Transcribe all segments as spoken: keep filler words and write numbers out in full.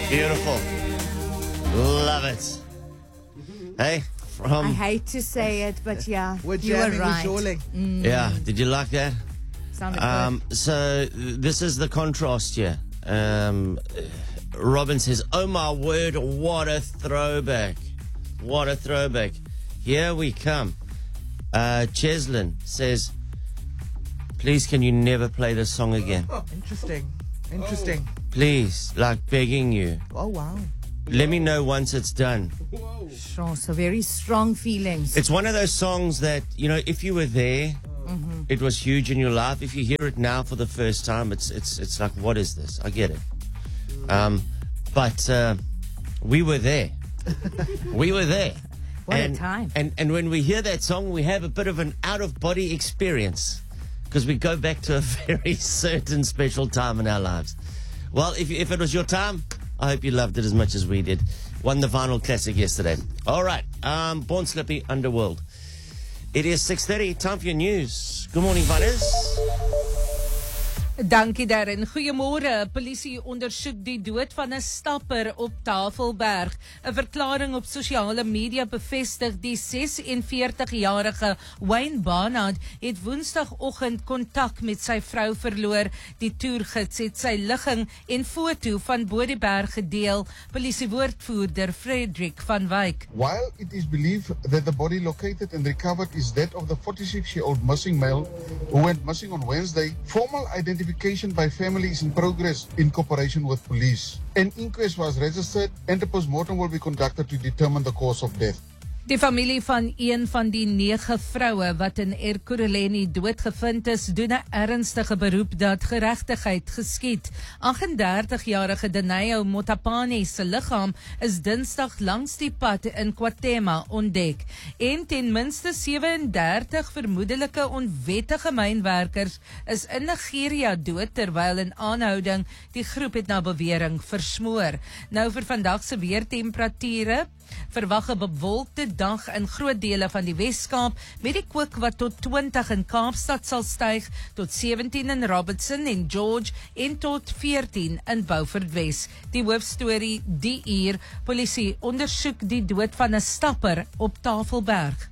Beautiful. Love it. Hey, from... I hate to say it, but yeah, We're you were jamming, we're right. jawling. Mm, Yeah, did you like that? sounded Um, so this is the contrast here. Um, Robin says, oh my word, what a throwback. What a throwback. Here we come. Uh, Cheslin says, please can you never play this song again? Oh, interesting. Interesting. Please, like begging you. Oh, wow. Let me know once it's done. good. Sure, so very strong feelings. It's one of those songs that, you know, if you were there, mm-hmm. it was huge in your life. If you hear it now for the first time, it's it's it's like, what is this? I get it. Um, but uh, we were there. we were there. What and, a time. And, and when we hear that song, we have a bit of an out-of-body experience because we go back to a very certain special time in our lives. Well, if, if it was your time, I hope you loved it as much as we did. Won the vinyl classic yesterday. All right. Um, Born Slippy, Underworld. It is six thirty. Time for your news. Good morning, Vanessa. Dankie Darren. Goeiemôre. Polisie ondersoek die dood van 'n stapper op Tafelberg. 'n Verklaring op sosiale media bevestig die ses-en-veertig-jarige Wayne Barnard het Woensdagoggend kontak met sy vrou verloor. Die toergids het sy ligging en foto van bo die berg gedeel. Polisiewoordvoerder Frederik van Wyk. While it is believed that the body located and recovered is that of the forty-six-year-old missing male who went missing on Wednesday, formal identification by family is in progress in cooperation with police. An inquest was registered and a postmortem will be conducted to determine the cause of death. Die familie van een van die nege vroue wat in Ekurhuleni doodgevind is, doen 'n ernstige beroep dat geregtigheid geskied. agt-en-dertig-jarige Denayo Motapane se liggaam is Dinsdag langs die pad in KwaThema ontdek. En ten minste sewe-en-dertig vermoedelike onwettige mynwerkers is in Nigeria dood terwyl in aanhouding. Die groep het na bewering versmoor. Nou vir vandag se weertemperature. Verwag 'n bewolkte dag in groot dele van die Wes-Kaap met die kook wat tot twintig in Kaapstad sal styg tot sewentien in Robertson en George en tot veertien in Beaufort Wes. Die hoofstorie die uur: polisie ondersoek die dood van 'n stapper op Tafelberg.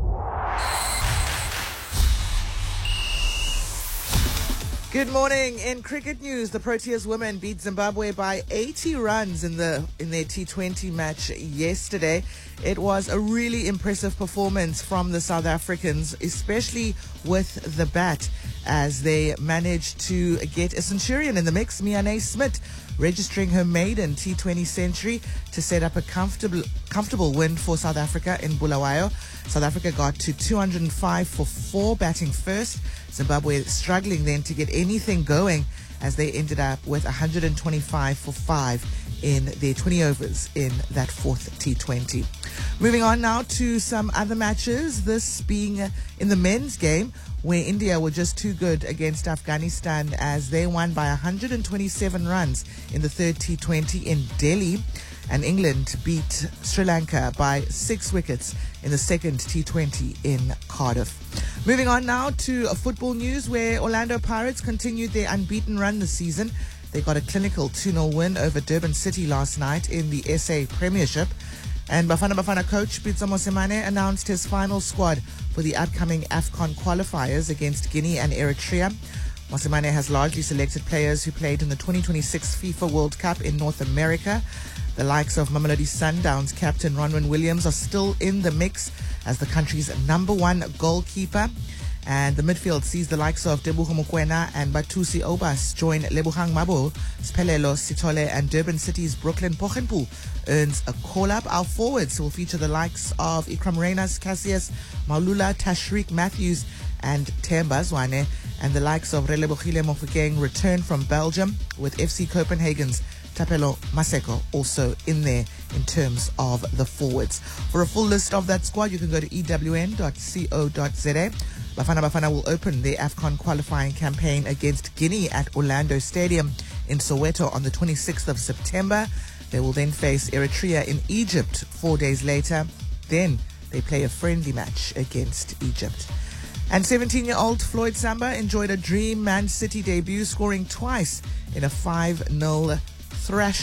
Good morning. In cricket news, the Proteas women beat Zimbabwe by eighty runs in the in their T twenty match yesterday. It was a really impressive performance from the South Africans, especially with the bat, as they managed to get a centurion in the mix. Miyane Smith registering her maiden T twenty century to set up a comfortable comfortable win for South Africa in Bulawayo. South Africa got to two hundred five for four batting first. Zimbabwe struggling then to get anything going as they ended up with one hundred twenty-five for five in their twenty overs in that fourth T twenty. Moving on now to some other matches, this being in the men's game, where India were just too good against Afghanistan as they won by one hundred twenty-seven runs in the third T twenty in Delhi. And England beat Sri Lanka by six wickets in the second T twenty in Cardiff. Moving on now to football news, where Orlando Pirates continued their unbeaten run this season. They got a clinical two nil win over Durban City last night in the S A Premiership. And Bafana Bafana coach Pitso Mosimane announced his final squad for the upcoming AFCON qualifiers against Guinea and Eritrea. Mosimane has largely selected players who played in the twenty twenty-six FIFA World Cup in North America. The likes of Mamelodi Sundowns captain Ronwen Williams are still in the mix as the country's number one goalkeeper. And the midfield sees the likes of Teboho Mokoena and Batusi Obas join Lebohang Mabo, Spelelo Sitole, and Durban City's Brooklyn Pochenpoel earns a call-up. Our forwards will feature the likes of Ikram Reyners, Cassius, Maulula, Tashreeq Matthews, and Themba Zwane. And the likes of Relebohile Mofokeng return from Belgium, with F C Copenhagen's Tapelo Maseko also in there in terms of the forwards. For a full list of that squad, you can go to e w n dot co dot z a. Bafana Bafana will open their AFCON qualifying campaign against Guinea at Orlando Stadium in Soweto on the twenty-sixth of September. They will then face Eritrea in Egypt four days later. Then they play a friendly match against Egypt. And seventeen-year-old Floyd Samba enjoyed a dream Man City debut, scoring twice in a five nil thrashing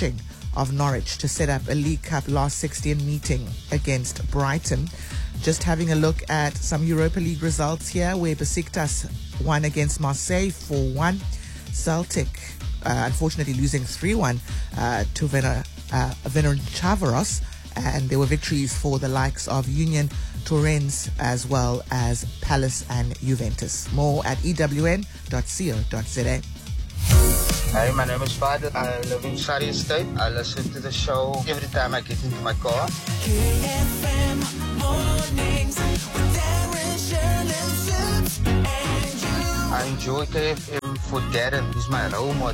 of Norwich to set up a League Cup last sixteen meeting against Brighton. Just having a look at some Europa League results here, where Besiktas won against Marseille four one. Celtic, uh, unfortunately, losing three one uh, to Vener, uh, Ferencváros. And there were victories for the likes of Union Torrens as well as Palace and Juventus. More at e w n dot co dot z a. Hi, my name is Father. I live in Surrey Estate. I listen to the show every time I get into my car. K F M mornings with Darren, Shirley, Sips, and you. I enjoy K F M for Darren. He's my role model.